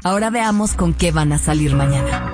Ahora veamos con qué van a salir mañana.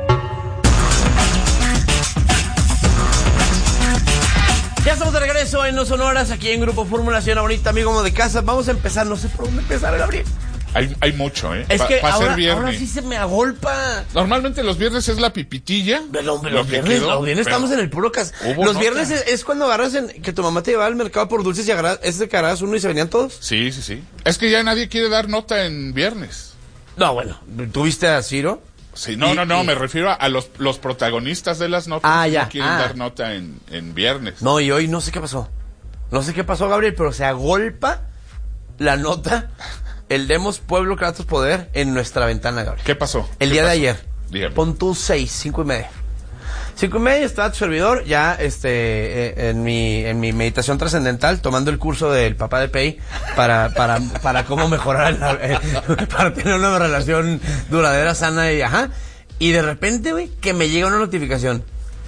Ya estamos de regreso en No Sonoras, aquí en Grupo Formulación. Ahorita, amigo de casa, vamos a empezar. No sé por dónde empezar, Gabriel. Hay mucho, ¿eh? Es que ser viernes. ahora sí se me agolpa. Normalmente los viernes es la pipitilla. Los viernes estamos en el puro cas. Los viernes es cuando agarras que tu mamá te llevaba al mercado por dulces y agarras uno y se venían todos. Sí. Es que ya nadie quiere dar nota en viernes. No, bueno, ¿tuviste a Ciro? Sí, no, me refiero a los protagonistas de las notas. Ya. No quieren dar nota en viernes. No, y hoy no sé qué pasó. No sé qué pasó, Gabriel, pero se agolpa la nota. El Demos Pueblo Kratos Poder en nuestra ventana, Gabriel. ¿Qué pasó? El día de ayer. Dígame. Pon tú 5:30. 5:30 estaba tu servidor ya en mi meditación trascendental, tomando el curso del papá de Pei para cómo mejorar para tener una relación duradera, sana y de repente, güey, que me llega una notificación.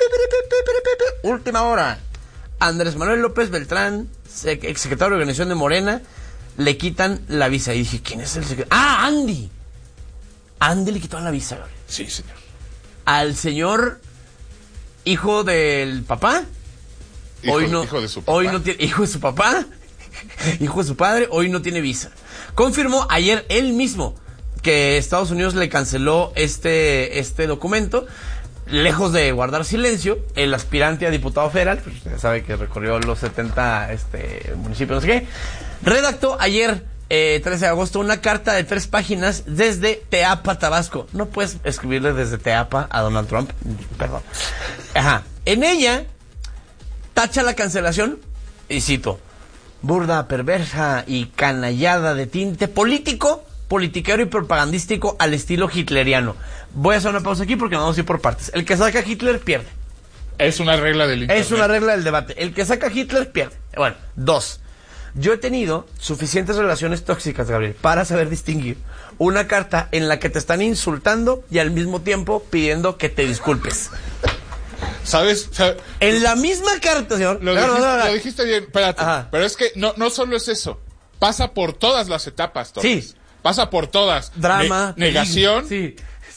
Última hora. Andrés Manuel López Beltrán, exsecretario de Organización de Morena, le quitan la visa. Y dije, ¿quién es el secretario? Andy. Andy le quitó la visa, Gabriel. Sí, señor. Al señor hijo del papá. Hijo de su papá. Hoy no tiene, hijo de su papá. Hijo de su padre, hoy no tiene visa. Confirmó ayer él mismo que Estados Unidos le canceló este documento. Lejos de guardar silencio, el aspirante a diputado federal, pues usted sabe que recorrió los 70 municipios, no sé qué, redactó ayer, 13 de agosto, una carta de 3 páginas desde Teapa, Tabasco. No puedes escribirle desde Teapa a Donald Trump, perdón. En ella, tacha la cancelación, y cito, burda, perversa y canallada de tinte político, politiquero y propagandístico al estilo hitleriano. Voy a hacer una pausa aquí porque vamos a ir por partes. El que saca a Hitler pierde. Es una regla del internet. Es una regla del debate. El que saca a Hitler pierde. Bueno, 2. Yo he tenido suficientes relaciones tóxicas, Gabriel, para saber distinguir una carta en la que te están insultando y al mismo tiempo pidiendo que te disculpes. ¿Sabes? En la misma carta, señor. Lo dijiste bien, espérate. Pero es que no solo es eso. Pasa por todas las etapas, Tomás. Sí. Pasa por todas. Drama. Negación. Sí.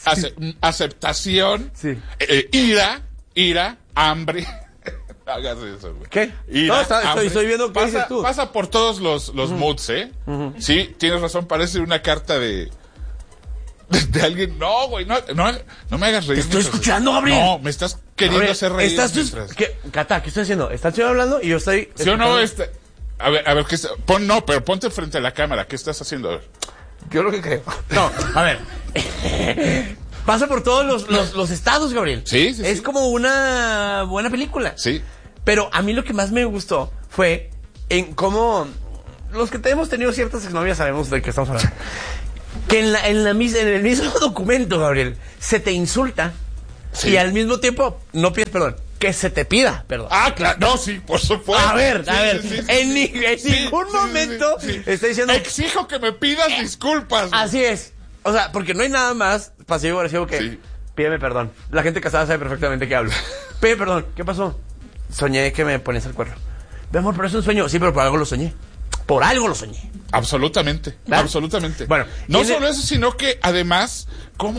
Aceptación. Sí. Ira, hambre. Hagas eso, güey. ¿Qué? Ira, no, estoy viendo qué dices tú. Pasa por todos los moods, ¿eh? Sí, tienes razón, parece una carta de alguien. No, güey, no me hagas reír. Te estoy escuchando, Gabriel. No, me estás queriendo hacer reír. Cata, ¿qué estoy haciendo? Estás hablando y yo estoy... ¿Sí o no? A ver, ¿qué está? Pero ponte frente a la cámara. ¿Qué estás haciendo? A ver. Yo lo que creo. No, a ver. Pasa por todos los estados, Gabriel. Sí. Es como una buena película. Sí. Pero a mí lo que más me gustó fue en cómo los que hemos tenido ciertas exnovias sabemos de qué estamos hablando. Que en el mismo documento, Gabriel, se te insulta y al mismo tiempo no pides perdón. Que se te pida perdón. Claro. No, sí, por supuesto. A ver. En ningún momento está diciendo... Exijo que me pidas disculpas. Así es. O sea, porque no hay nada más pasivo-agresivo que... Pídeme perdón. La gente casada sabe perfectamente qué hablo. Pídeme perdón. ¿Qué pasó? Soñé que me pones el cuerno. Ve, amor, pero es un sueño. Sí, pero por algo lo soñé. Por algo lo soñé. Absolutamente. ¿Verdad? Absolutamente. Bueno. No solo eso, sino que además... ¿Cómo